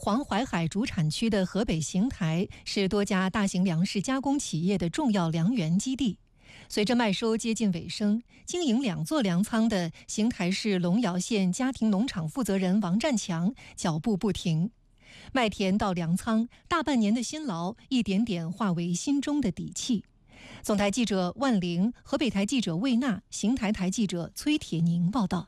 黄淮海主产区的河北邢台是多家大型粮食加工企业的重要粮源基地。随着麦收接近尾声，经营2座粮仓的邢台市龙窑县家庭农场负责人王占强脚步不停。麦田到粮仓，大半年的辛劳一点点化为心中的底气。总台记者万玲，河北台记者魏娜，邢台台记者崔铁宁报道。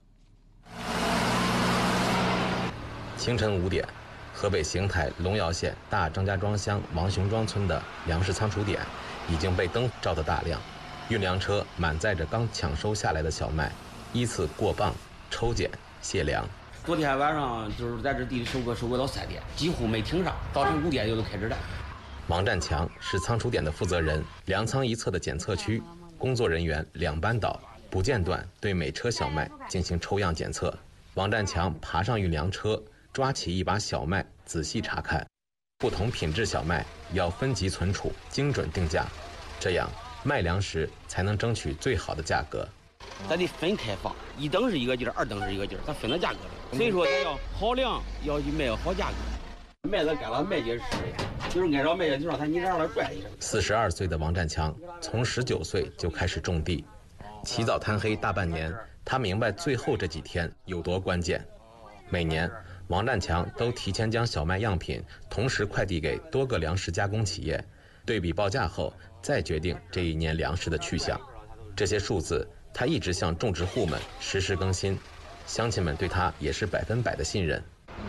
清晨5点，河北邢台龙窑县大张家庄乡王雄庄村的粮食仓储点已经被灯照得大亮，运粮车满载着刚抢收下来的小麦，依次过磅、抽检、卸粮。 昨天晚上就是在这地里收割到3点，几乎没停上，早晨5点就都开始了。 王占强是仓储点的负责人，粮仓一侧的检测区，工作人员2班倒，不间断对每车小麦进行抽样检测。王占强爬上运粮车，抓起一把小麦仔细查看，不同品质小麦要分级存储，精准定价，这样卖粮时才能争取最好的价格。 咱得分开放，1等是一个劲儿，2等是一个劲儿，咱分了价格的。所以说咱要好粮，要去卖好价格。麦子干了麦秸吃，就是按照麦秸就让你让它拽一声。 42岁的王占强从19岁就开始种地，起早贪黑大半年，他明白最后这几天有多关键。每年王占强都提前将小麦样品同时快递给多个粮食加工企业，对比报价后再决定这一年粮食的去向。这些数字他一直向种植户们实时更新，乡亲们对他也是100%的信任。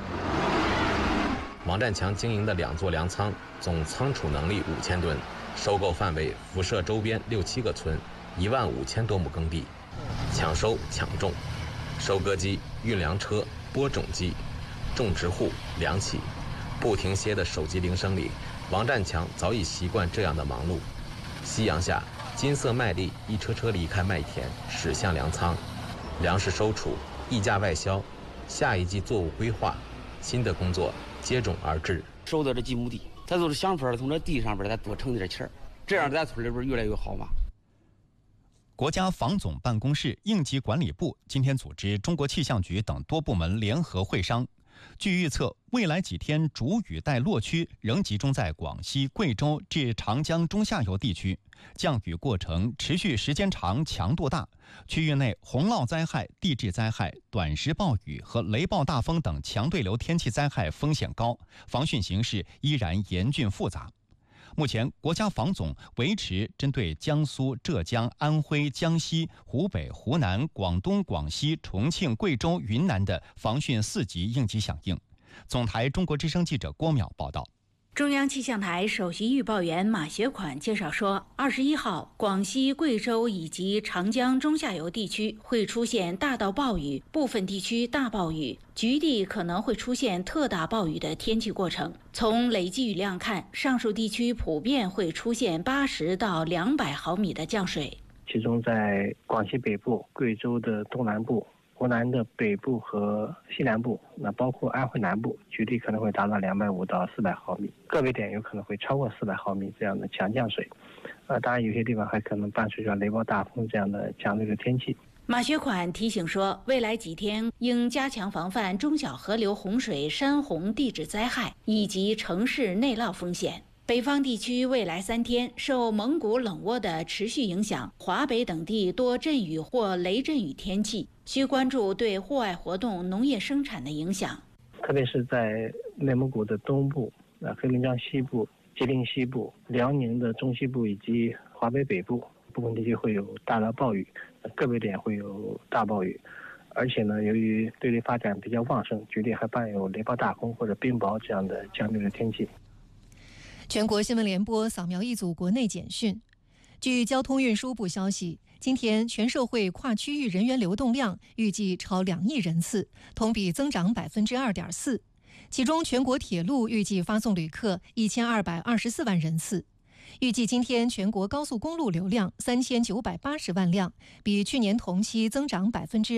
王占强经营的2座粮仓总仓储能力5000吨，收购范围辐射周边6、7个村，15000多亩耕地。抢收抢种，收割机、运粮车、播种机，种植户、粮企，不停歇的手机铃声里，王占强早已习惯这样的忙碌。夕阳下，金色麦粒一车车离开麦田，驶向粮仓，粮食收储、溢价外销，下一季作物规划，新的工作接踵而至。 收到这几亩地，咱就是想法从这地上边再多挣点钱，这样咱村里边越来越好嘛。 国家防总办公室、应急管理部今天组织中国气象局等多部门联合会商。据预测，未来几天主雨带落区仍集中在广西、贵州至长江中下游地区，降雨过程持续时间长、强度大，区域内洪涝灾害、地质灾害、短时暴雨和雷暴大风等强对流天气灾害风险高，防汛形势依然严峻复杂。目前，国家防总维持针对江苏、浙江、安徽、江西、湖北、湖南、广东、广西、重庆、贵州、云南的防汛4级应急响应。总台中国之声记者郭淼报道。 中央气象台首席预报员马学款介绍说，21号，广西、贵州以及长江中下游地区会出现大到暴雨，部分地区大暴雨，局地可能会出现特大暴雨的天气过程。从累计雨量看，上述地区普遍会出现80到200毫米的降水。 其中在广西北部、贵州的东南部、湖南的北部和西南部，那包括安徽南部，局地可能会达到250到400毫米，个别点有可能会超过400毫米这样的强降水。当然有些地方还可能伴随着雷暴大风这样的强烈的天气。 马学款提醒说，未来几天应加强防范中小河流洪水、山洪、地质灾害以及城市内涝风险。北方地区未来3天受蒙古冷涡的持续影响，华北等地多阵雨或雷阵雨天气，需关注对户外活动、农业生产的影响。 特别是在内蒙古的东部、黑龙江西部、吉林西部、辽宁的中西部以及华北北部部分地区会有大到暴雨，个别点会有大暴雨。而且呢，由于对流发展比较旺盛，局地还伴有雷暴大风或者冰雹这样的强烈的天气。 全国新闻联播扫描一组国内简讯。据交通运输部消息，今天全社会跨区域人员流动量预计超2亿人次，同比增长2.4%。其中，全国铁路预计发送旅客1224万人次。预计今天全国高速公路流量3980万辆，比去年同期增长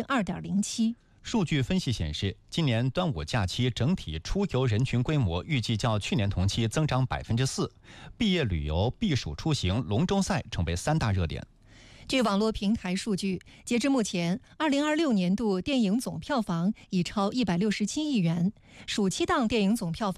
2.07%。 数据分析显示，今年端午假期整体出游人群规模预计较去年同期增长4%，毕业旅游、避暑出行、龙舟赛成为3大热点。 据网络平台数据，截至目前，2026年度电影总票房已超167亿元，暑期档电影总票房